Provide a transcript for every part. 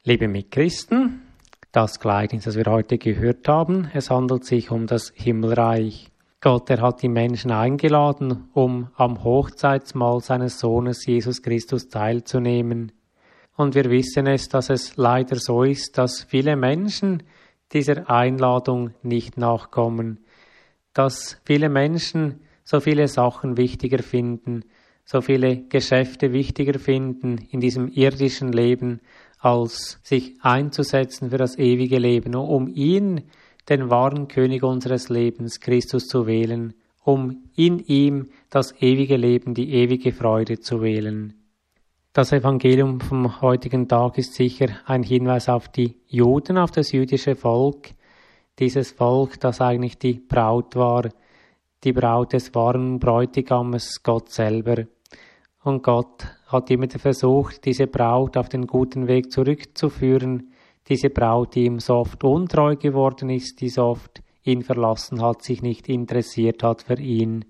Liebe Mitchristen, das Gleichnis, das wir heute gehört haben, es handelt sich um das Himmelreich. Gott, er hat die Menschen eingeladen, um am Hochzeitsmahl seines Sohnes Jesus Christus teilzunehmen. Und wir wissen es, dass es leider so ist, dass viele Menschen dieser Einladung nicht nachkommen, dass viele Menschen so viele Sachen wichtiger finden, so viele Geschäfte wichtiger finden in diesem irdischen Leben, als sich einzusetzen für das ewige Leben, um ihn, den wahren König unseres Lebens, Christus zu wählen, um in ihm das ewige Leben, die ewige Freude zu wählen. Das Evangelium vom heutigen Tag ist sicher ein Hinweis auf die Juden, auf das jüdische Volk, dieses Volk, das eigentlich die Braut war, die Braut des wahren Bräutigammes, Gott selber. Und Gott hat immer versucht, diese Braut auf den guten Weg zurückzuführen, diese Braut, die ihm so oft untreu geworden ist, die so oft ihn verlassen hat, sich nicht interessiert hat für ihn.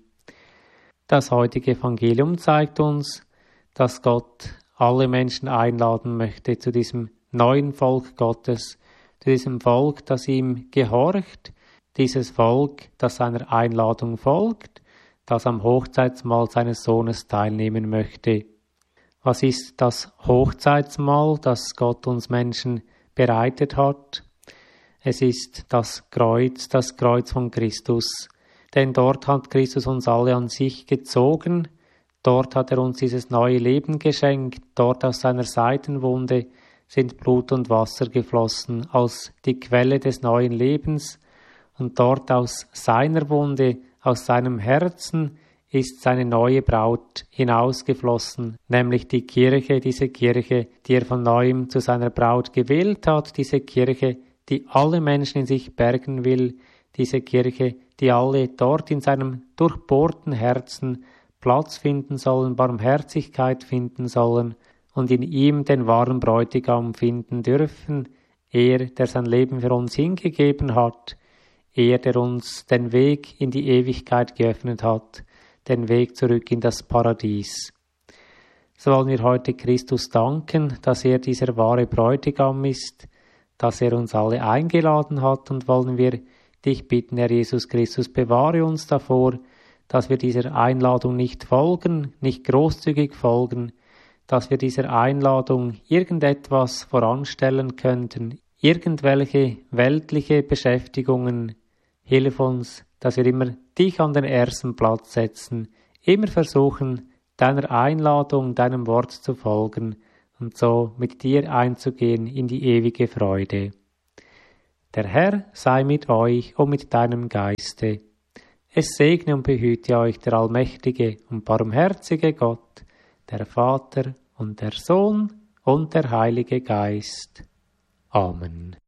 Das heutige Evangelium zeigt uns, dass Gott alle Menschen einladen möchte zu diesem neuen Volk Gottes, zu diesem Volk, das ihm gehorcht, dieses Volk, das seiner Einladung folgt, das am Hochzeitsmahl seines Sohnes teilnehmen möchte. Was ist das Hochzeitsmahl, das Gott uns Menschen bereitet hat? Es ist das Kreuz von Christus. Denn dort hat Christus uns alle an sich gezogen, dort hat er uns dieses neue Leben geschenkt, dort aus seiner Seitenwunde sind Blut und Wasser geflossen als die Quelle des neuen Lebens, und dort aus seiner Wunde, aus seinem Herzen ist seine neue Braut hinausgeflossen, nämlich die Kirche, diese Kirche, die er von neuem zu seiner Braut gewählt hat, diese Kirche, die alle Menschen in sich bergen will, diese Kirche, die alle dort in seinem durchbohrten Herzen Platz finden sollen, Barmherzigkeit finden sollen und in ihm den wahren Bräutigam finden dürfen, er, der sein Leben für uns hingegeben hat, er, der uns den Weg in die Ewigkeit geöffnet hat, den Weg zurück in das Paradies. So wollen wir heute Christus danken, dass er dieser wahre Bräutigam ist, dass er uns alle eingeladen hat, und wollen wir dich bitten, Herr Jesus Christus, bewahre uns davor, dass wir dieser Einladung nicht folgen, nicht großzügig folgen, dass wir dieser Einladung irgendetwas voranstellen könnten, irgendwelche weltliche Beschäftigungen. Hilf uns, dass wir immer dich an den ersten Platz setzen, immer versuchen, deiner Einladung, deinem Wort zu folgen und so mit dir einzugehen in die ewige Freude. Der Herr sei mit euch und mit deinem Geiste. Es segne und behüte euch der allmächtige und barmherzige Gott, der Vater und der Sohn und der Heilige Geist. Amen.